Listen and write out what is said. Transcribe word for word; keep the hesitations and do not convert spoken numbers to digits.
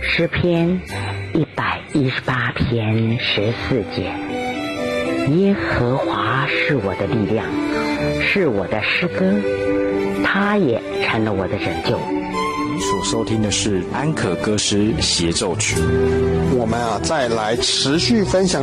诗篇一百一十八篇十四节，耶和华是我的力量，是我的诗歌，他也成了我的拯救。 您所收听的是安可歌诗协奏曲。 我们啊，再来持续分享